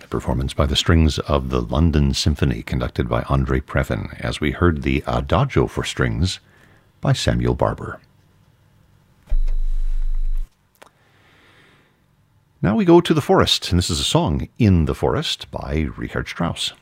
performance by the strings of the London Symphony, conducted by Andre Previn, as we heard the Adagio for strings by Samuel Barber. Now we go to the forest, and this is a song, In the Forest, by Richard Strauss.